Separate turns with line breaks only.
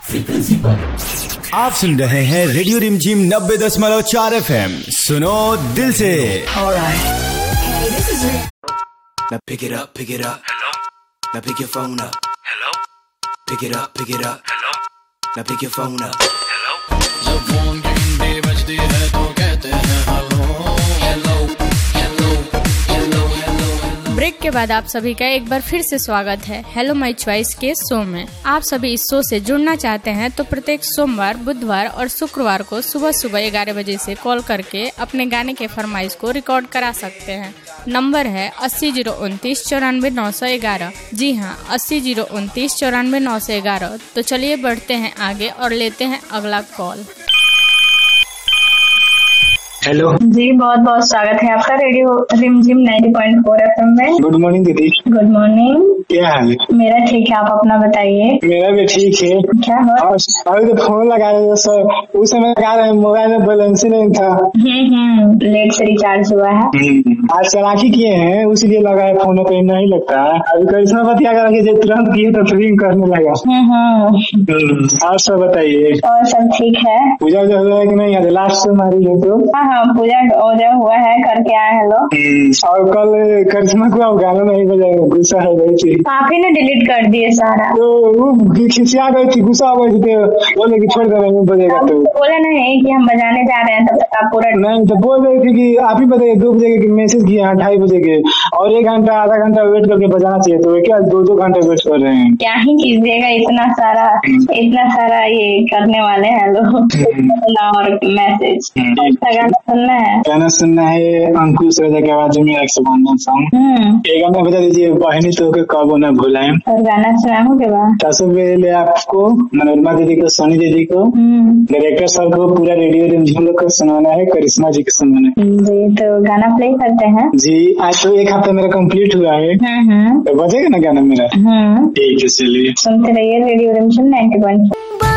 Frequency पर
आप सुन रहे हैं रेडियो रिमझिम 90.4 FM। सुनो दिल से।
Now pick it up. Hello. Now pick your phone up. Hello. Pick it up. Hello. Now pick your phone up. Hello.
जब फोन की घंटी बजती है तो कहते हैं hello hello hello hello hello.
Break के बाद आप सभी का एक बार फिर से स्वागत है हेलो माय चॉइस के शो में। आप सभी इस शो से जुड़ना चाहते हैं तो प्रत्येक सोमवार, बुधवार और शुक्रवार को सुबह 11 बजे से कॉल करके अपने गाने के फरमाइश को रिकॉर्ड करा सकते हैं। नंबर है 80 029 94 911। जी हाँ, 80 029 94 911। तो चलिए बढ़ते हैं आगे और लेते हैं अगला कॉल।
हेलो
जी, बहुत बहुत स्वागत है आपका रेडियो रिमझिम 90.4 FM में।
गुड मॉर्निंग दीदी।
Good morning.
क्या हाल है?
मेरा ठीक है, आप अपना बताइए।
मेरा भी ठीक है।
क्या हो?
अभी तो फोन लगा रहे थे सर, उस समय लगा रहे मोबाइल में बैलेंस ही नहीं था।
लेट से रिचार्ज हुआ है।
आज चालाकी किए हैं इसलिए लगा है, फोन पे नहीं लगता है। अभी करिश्मा बतिया करके जब तुरंत किए तो रिंग करने लगा। आप सब बताइए।
और सब ठीक है।
पूजा जो हुआ है कि नहीं? आज लास्ट से हमारी है तो
हाँ, पूजा ओजा हुआ है, करके आए हैं लोग।
और कल करिश्मा को आप गाना नहीं बजाएंगे, गुस्सा हो गई थी।
आप ही ने डिलीट कर दिए सारा।
तो वो खिसिया गई थी, गुस्सा हो गई थी, बोले कि छोड़ दे नहीं बजेगा। तो
बोले नहीं कि हम बजाने जा रहे हैं, तब तक आप पूरा
नहीं तो बोल रही थी कि आप ही बताइए 2 बजे के मैसेज किए हैं, 2:30 बजे के, और 1 घंटा आधा घंटा वेट करके बजाना चाहिए। तो क्या 2 घंटे वेट कर रहे हैं?
क्या ही कीजिएगा, इतना सारा ये करने वाले हैं लोग। और मैसेज सुनना है,
गाना सुनना है। अंकुश राजा की आवाज में रक्षाबंधन सॉन्ग। एक गाना बता दीजिए, बहनी तो के कबो न भुलाएं।
और गाना सुनाऊं के बाद
सबसे पहले आपको, मनोरमा दीदी को, सोनी दीदी को, डायरेक्टर सर को, पूरा रेडियो रिमझिम लोग को सुनाना है, करिश्मा जी को सुनाना है।
जी, तो गाना प्ले करते हैं।
जी, आज तो 1 हफ्ता मेरा कंप्लीट हुआ है। तो बजेगा ना गाना मेरा? ठीक है, चलिए
सुनते रहिए रेडियो रिमझिम 90.4।